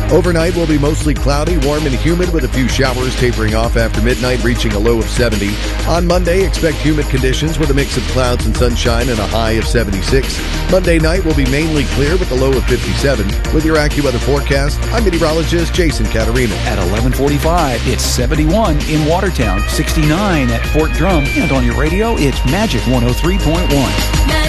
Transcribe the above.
Overnight will be mostly cloudy, warm and humid with a few showers tapering off after midnight, reaching a low of 70. On Monday, expect humid conditions with a mix of clouds and sunshine and a high of 76. Monday night will be mainly clear with a low of 57. With your AccuWeather forecast, I'm meteorologist Jason Caterina. At 11:45, it's 71 in Watertown, 69 at Fort Drum, and on your radio, it's Magic 103.1.